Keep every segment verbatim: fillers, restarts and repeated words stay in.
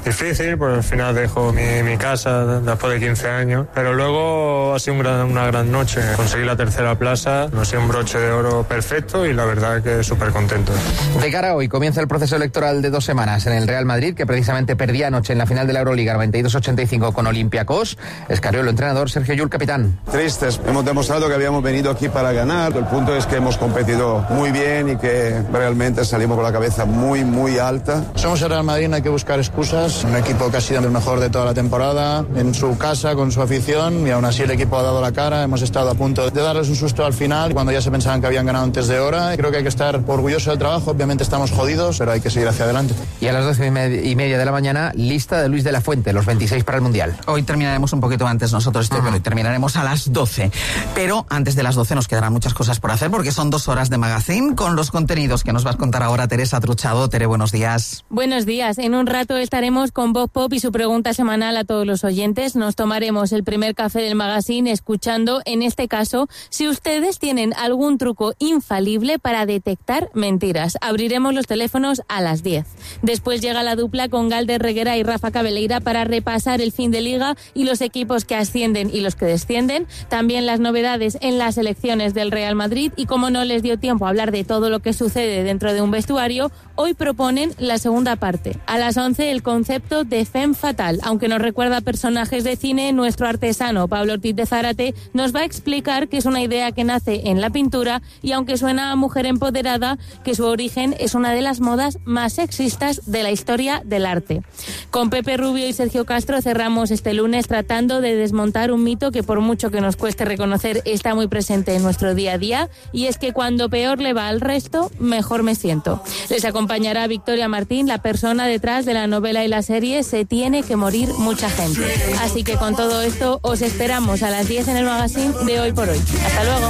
difícil, pues al final dejo mi, mi casa después de quince años, pero luego ha sido un gran, una gran noche. Conseguí la tercera plaza, no ha sido un broche de oro perfecto y la verdad que súper contento. De cara a hoy comienza el proceso electoral de dos semanas en el Real Madrid, que precisamente perdía anoche en la final de la Euroliga noventa y dos ochenta y cinco con Olympiacos. Escariolo, entrenador, Sergio Llull, capitán. Tristes, hemos demostrado que habíamos venido aquí para ganar. El punto es que hemos competido muy bien y que realmente salimos con la cabeza muy, muy alta. Somos el Real Madrid, no hay que buscar excusas. Un equipo que ha sido el mejor de toda la temporada, en su casa, con su afición, y aún así el equipo ha dado la cara. Hemos estado a punto de darles un susto al final, cuando ya se pensaban que habían ganado antes de hora. Creo que hay que estar orgulloso del trabajo. Obviamente estamos jodidos, pero hay que seguir hacia adelante. Y a las doce y media de la mañana, lista de Luis de la Fuente, los veintiséis para el Mundial. Hoy terminaremos un poquito antes nosotros, este, pero hoy terminaremos a las doce. Pero antes de las doce nos quedarán muchas cosas por hacer, porque son dos horas de magazine con los contenidos que nos vas a contar ahora Teresa Truchado. Tere, buenos días. Buenos días. En un rato estaremos con Vox Pop y su pregunta semanal a todos los oyentes. Nos tomaremos el primer café del magazine escuchando, en este caso, si ustedes tienen algún truco infalible para detectar mentiras. Abriremos los teléfonos a las diez. Después llega la dupla con Galder Reguera y Rafa Cabeleira para repasar el fin de liga y los equipos que ascienden y los que descienden. También las novedades en las elecciones del Real Madrid y como no les dio tiempo a hablar de todo lo que sucede dentro de un vestuario, hoy proponen la segunda parte. A las once el concepto de femme fatal. Aunque nos recuerda a personajes de cine, nuestro artesano Pablo Ortiz de Zárate nos va a explicar que es una idea que nace en la pintura y aunque suena a mujer empoderada, que su origen es una de las modas más sexistas de la historia del arte. Con Pepe Rubio y Sergio Castro cerramos este lunes tratando de desmontar un mito que por mucho que nos cueste reconocer está muy presente en nuestro día a día, y es que cuando peor le va al resto, mejor me siento. Les acompañará Victoria Martín, la persona detrás de la novela y la serie Se tiene que morir mucha gente. Así que con todo esto os esperamos a las diez en el magazine de Hoy por Hoy. Hasta luego.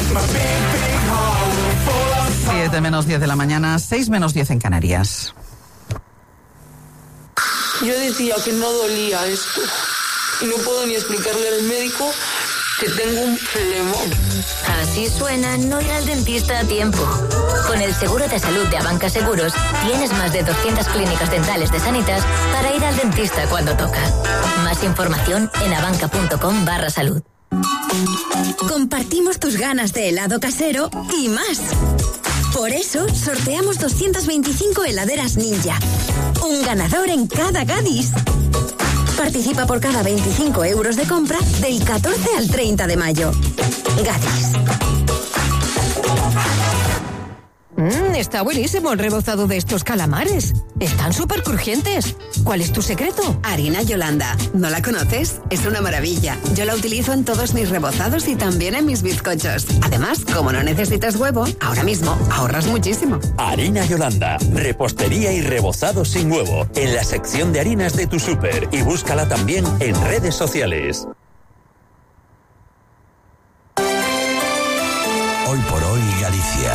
siete menos diez de la mañana, seis menos diez en Canarias. Yo decía que no dolía esto y no puedo ni explicarle al médico que tengo un problemón. Así suena no ir al dentista a tiempo. Con el seguro de salud de Abanca Seguros tienes más de doscientas clínicas dentales de Sanitas para ir al dentista cuando toca. Más información en abanca.com barra salud. Compartimos tus ganas de helado casero y más. Por eso sorteamos doscientas veinticinco heladeras Ninja. Un ganador en cada Gadis. Participa por cada veinticinco euros de compra del catorce al treinta de mayo. Gadis. Mmm, está buenísimo el rebozado de estos calamares. Están súper crujientes. ¿Cuál es tu secreto? Harina Yolanda. ¿No la conoces? Es una maravilla. Yo la utilizo en todos mis rebozados y también en mis bizcochos. Además, como no necesitas huevo, ahora mismo ahorras muchísimo. Harina Yolanda. Repostería y rebozado sin huevo. En la sección de harinas de tu súper. Y búscala también en redes sociales. Hoy por hoy Galicia.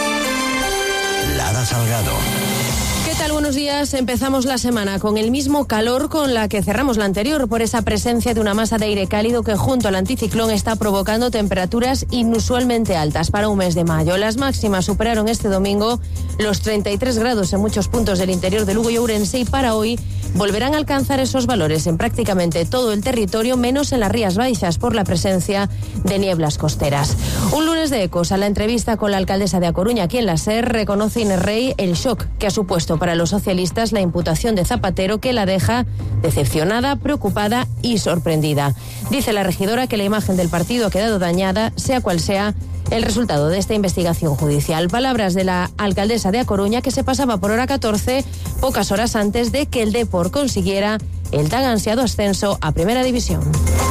Lara Salgado. ¿Qué tal? Buenos días. Empezamos la semana con el mismo calor con la que cerramos la anterior, por esa presencia de una masa de aire cálido que junto al anticiclón está provocando temperaturas inusualmente altas para un mes de mayo. Las máximas superaron este domingo los treinta y tres grados en muchos puntos del interior de Lugo y Ourense, y para hoy volverán a alcanzar esos valores en prácticamente todo el territorio, menos en las Rías Baixas por la presencia de nieblas costeras. Un lunes de ecos. A la entrevista con la alcaldesa de A Coruña, aquí en la SER, reconoce Inés Rey el shock que ha supuesto para los socialistas la imputación de Zapatero, que la deja decepcionada, preocupada y sorprendida. Dice la regidora que la imagen del partido ha quedado dañada, sea cual sea el resultado de esta investigación judicial. Palabras de la alcaldesa de A Coruña, que se pasaba por hora catorce, pocas horas antes de que el Depor consiguiera el tan ansiado ascenso a Primera División.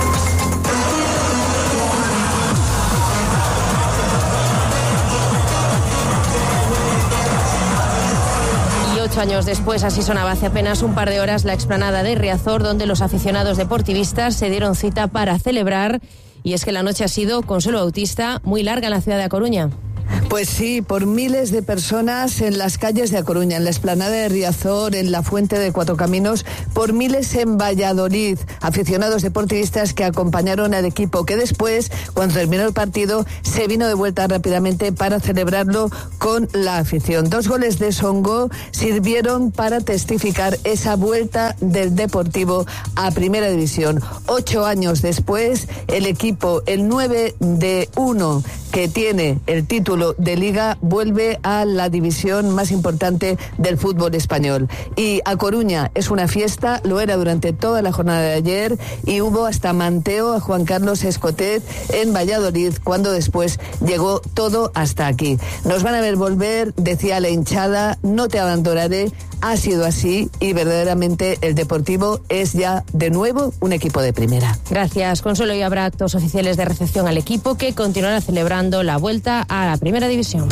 Ocho años después, así sonaba hace apenas un par de horas la explanada de Riazor, donde los aficionados deportivistas se dieron cita para celebrar. Y es que la noche ha sido, Consuelo Bautista, muy larga en la ciudad de A Coruña. Pues sí, por miles de personas en las calles de A Coruña, en la explanada de Riazor, en la Fuente de Cuatro Caminos, por miles en Valladolid, aficionados deportistas que acompañaron al equipo, que después, cuando terminó el partido, se vino de vuelta rápidamente para celebrarlo con la afición. Dos goles de Songo sirvieron para testificar esa vuelta del Deportivo a Primera División. Ocho años después, el equipo, el nueve de uno, que tiene el título de Liga, vuelve a la división más importante del fútbol español. Y A Coruña es una fiesta, lo era durante toda la jornada de ayer, y hubo hasta manteo a Juan Carlos Escotet en Valladolid, cuando después llegó todo hasta aquí. Nos van a ver volver, decía la hinchada, no te abandonaré. Ha sido así y verdaderamente el Deportivo es ya de nuevo un equipo de primera. Gracias, Consuelo. Y habrá actos oficiales de recepción al equipo, que continuará celebrando la vuelta a la Primera División.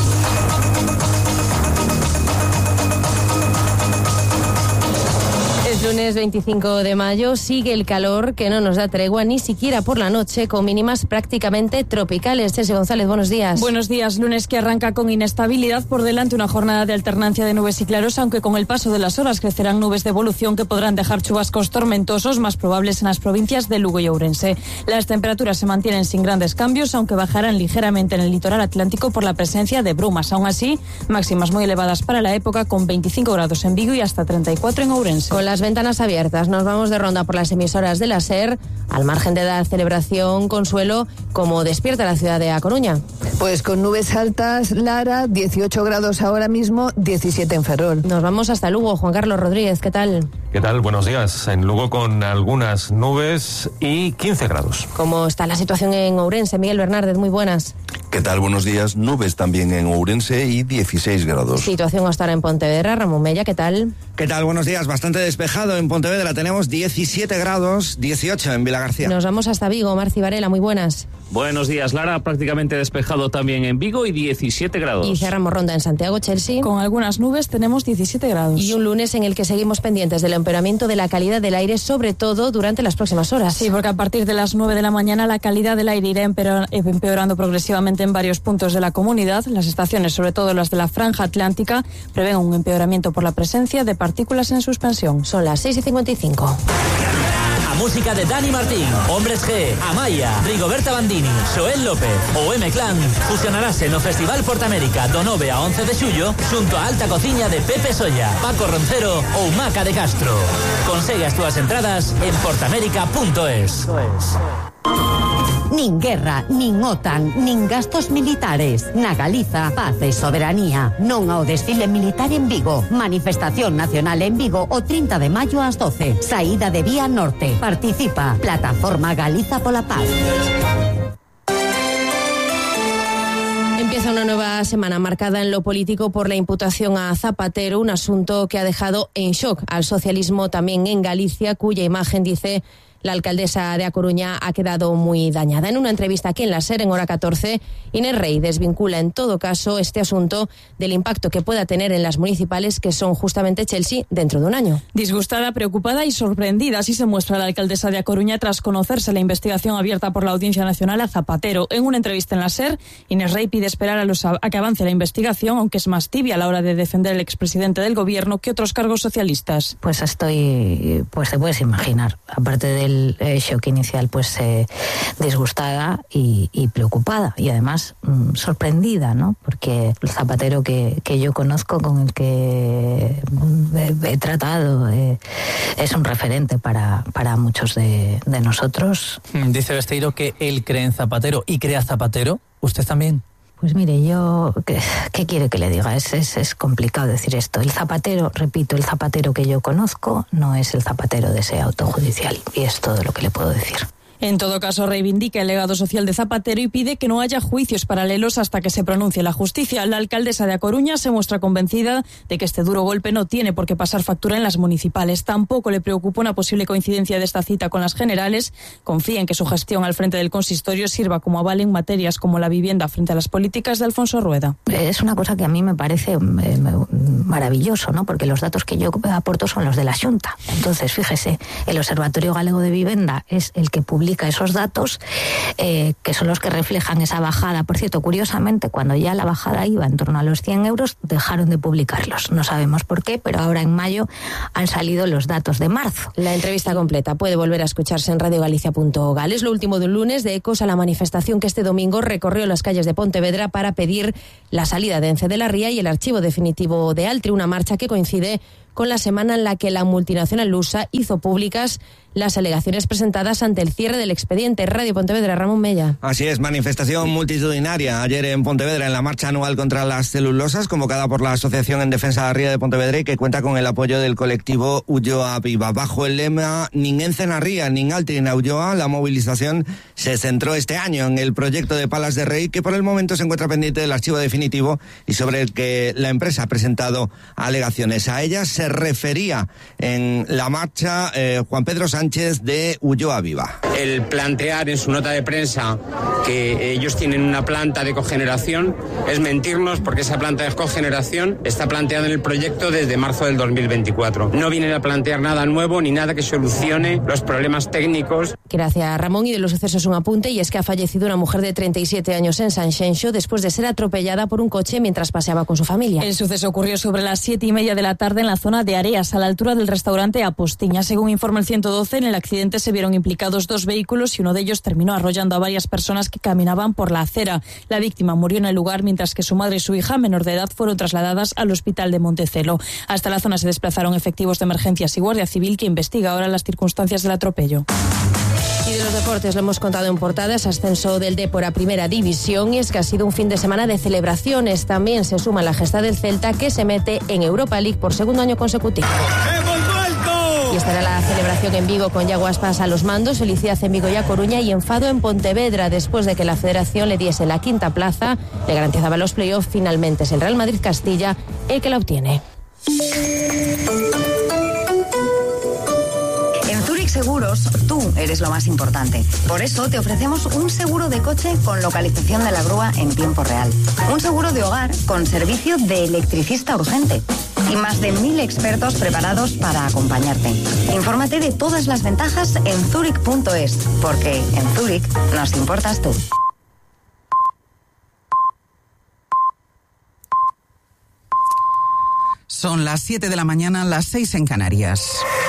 Lunes veinticinco de mayo, sigue el calor que no nos da tregua ni siquiera por la noche, con mínimas prácticamente tropicales. César González, buenos días. Buenos días. Lunes que arranca con inestabilidad, por delante una jornada de alternancia de nubes y claros, aunque con el paso de las horas crecerán nubes de evolución que podrán dejar chubascos tormentosos más probables en las provincias de Lugo y Ourense. Las temperaturas se mantienen sin grandes cambios, aunque bajarán ligeramente en el litoral atlántico por la presencia de brumas. Aún así, máximas muy elevadas para la época, con veinticinco grados en Vigo y hasta treinta y cuatro en Ourense. Con las ventanas abiertas, nos vamos de ronda por las emisoras de la SER, al margen de dar celebración, Consuelo, como despierta la ciudad de A Coruña. Pues con nubes altas, Lara, dieciocho grados ahora mismo, diecisiete en Ferrol. Nos vamos hasta Lugo. Juan Carlos Rodríguez, ¿qué tal? ¿Qué tal? Buenos días. En Lugo con algunas nubes y quince grados. ¿Cómo está la situación en Ourense? Miguel Bernárdez, muy buenas. ¿Qué tal? Buenos días. Nubes también en Ourense y dieciséis grados. Situación hasta ahora en Pontevedra. Ramón Mella, ¿qué tal? ¿Qué tal? Buenos días. Bastante despejado en Pontevedra. Tenemos diecisiete grados, dieciocho en Vilagarcía. Nos vamos hasta Vigo. Marci Varela, muy buenas. Buenos días, Lara. Prácticamente despejado también en Vigo y diecisiete grados. Y cerramos ronda en Santiago, Chelsea. Con algunas nubes tenemos diecisiete grados. Y un lunes en el que seguimos pendientes del empeoramiento de la calidad del aire, sobre todo durante las próximas horas. Sí, porque a partir de las nueve de la mañana la calidad del aire irá empeorando progresivamente en varios puntos de la comunidad. Las estaciones, sobre todo las de la franja atlántica, prevén un empeoramiento por la presencia de partículas en suspensión. Son las seis y cincuenta y cinco. A música de Dani Martín, Hombres G, Amaya, Rigoberta Bandini, Xoel López ou M-Clan fusionarase no Festival Portamérica do nove a once de xullo xunto a Alta Cociña de Pepe Solla, Paco Roncero ou Maca de Castro. Consegue as túas entradas en portamérica punto es. Nin guerra, nin OTAN, nin gastos militares. Na Galiza, paz e soberanía. Non ao desfile militar en Vigo. Manifestación nacional en Vigo o trinta de maio ás doce. Saída de Vía Norte. Participa. Plataforma Galiza pola Paz. Empieza una nueva semana marcada en lo político por la imputación a Zapatero, un asunto que ha dejado en shock al socialismo también en Galicia, cuya imagen, dice la alcaldesa de A Coruña, ha quedado muy dañada. En una entrevista aquí en la SER, en Hora catorce, Inés Rey desvincula en todo caso este asunto del impacto que pueda tener en las municipales, que son justamente Chelsea dentro de un año. Disgustada, preocupada y sorprendida, así se muestra la alcaldesa de A Coruña tras conocerse la investigación abierta por la Audiencia Nacional a Zapatero. En una entrevista en la SER, Inés Rey pide esperar a, los, a que avance la investigación, aunque es más tibia a la hora de defender al expresidente del gobierno que otros cargos socialistas. Pues estoy, pues te puedes imaginar, aparte de el eh, shock inicial, pues eh, disgustada y, y preocupada y además mm, sorprendida, ¿no? Porque el Zapatero que, que yo conozco, con el que he, he tratado, eh, es un referente para, para muchos de, de nosotros. Dice Besteiro que él cree en Zapatero y cree a Zapatero. ¿Usted también? Pues mire, yo, ¿qué, qué quiere que le diga? Es, es, es complicado decir esto. El Zapatero, repito, el Zapatero que yo conozco no es el Zapatero de ese auto judicial, y es todo lo que le puedo decir. En todo caso, reivindica el legado social de Zapatero y pide que no haya juicios paralelos hasta que se pronuncie la justicia. La alcaldesa de A Coruña se muestra convencida de que este duro golpe no tiene por qué pasar factura en las municipales. Tampoco le preocupa una posible coincidencia de esta cita con las generales. Confía en que su gestión al frente del consistorio sirva como aval en materias como la vivienda frente a las políticas de Alfonso Rueda. Es una cosa que a mí me parece eh, maravilloso, ¿no? Porque los datos que yo aporto son los de la Xunta. Entonces, fíjese, el Observatorio Galego de Vivienda es el que publica publica esos datos, eh, que son los que reflejan esa bajada. Por cierto, curiosamente, cuando ya la bajada iba en torno a los cien euros, dejaron de publicarlos. No sabemos por qué, pero ahora en mayo han salido los datos de marzo. La entrevista completa puede volver a escucharse en radio galicia punto gal. Es lo último de un lunes de ecos a la manifestación que este domingo recorrió las calles de Pontevedra para pedir la salida de Ence de la Ría y el archivo definitivo de Altri, una marcha que coincide con la semana en la que la multinacional lusa hizo públicas las alegaciones presentadas ante el cierre del expediente. Radio Pontevedra, Ramón Mella. Así es, manifestación multitudinaria ayer en Pontevedra en la marcha anual contra las celulosas, convocada por la Asociación en Defensa de la Ría de Pontevedra y que cuenta con el apoyo del colectivo Ulloa Viva. Bajo el lema Nin Ence na Ría, nin Altri na Ulloa, la movilización se centró este año en el proyecto de Palas de Rey, que por el momento se encuentra pendiente del archivo definitivo y sobre el que la empresa ha presentado alegaciones. A ellas se refería en la marcha eh, Juan Pedro Sánchez de Ulloa Viva. El plantear en su nota de prensa que ellos tienen una planta de cogeneración es mentirnos, porque esa planta de cogeneración está planteada en el proyecto desde marzo del dos mil veinticuatro. No vienen a plantear nada nuevo ni nada que solucione los problemas técnicos. Gracias, Ramón. Y de los sucesos un apunte, y es que ha fallecido una mujer de treinta y siete años en Sanxenxo después de ser atropellada por un coche mientras paseaba con su familia. El suceso ocurrió sobre las siete y media de la tarde en la zona de Areas, a la altura del restaurante Apostiña. Según informa el ciento doce, en el accidente se vieron implicados dos vehículos y uno de ellos terminó arrollando a varias personas que caminaban por la acera. La víctima murió en el lugar, mientras que su madre y su hija, menor de edad, fueron trasladadas al hospital de Montecelo. Hasta la zona se desplazaron efectivos de emergencias y Guardia Civil, que investiga ahora las circunstancias del atropello. Y de los deportes lo hemos contado en portadas, ascenso del Depor a Primera División, y es que ha sido un fin de semana de celebraciones. También se suma la gesta del Celta, que se mete en Europa League por segundo año consecutivo. ¡Hemos vuelto! Y estará la celebración en Vigo con Yago Aspas a los mandos, felicidad en Vigo y a Coruña y enfado en Pontevedra después de que la Federación le diese la quinta plaza, le garantizaba los playoffs. Finalmente es el Real Madrid Castilla el que la obtiene. En Zurich Seguros, tú eres lo más importante. Por eso te ofrecemos un seguro de coche con localización de la grúa en tiempo real. Un seguro de hogar con servicio de electricista urgente. Y más de mil expertos preparados para acompañarte. Infórmate de todas las ventajas en zurich punto es, porque en Zurich nos importas tú. Son las siete de la mañana, las seis en Canarias.